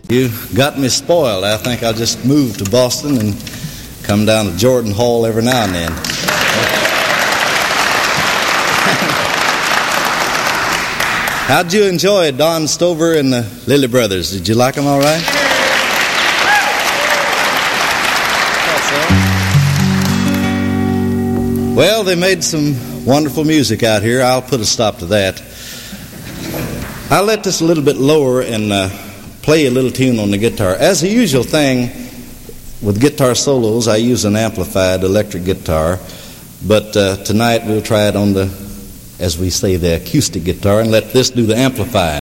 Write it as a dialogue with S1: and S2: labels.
S1: You got me spoiled. I think I'll just move to Boston and come down to Jordan Hall every now and then. How'd you enjoy Don Stover and the Lilly Brothers? Did you like them all right? Well, they made some wonderful music out here. I'll put a stop to that. I'll let this a little bit lower and play a little tune on the guitar. As a usual thing with guitar solos, I use an amplified electric guitar, but tonight we'll try it on the, as we say, the acoustic guitar, and let this do the amplifying.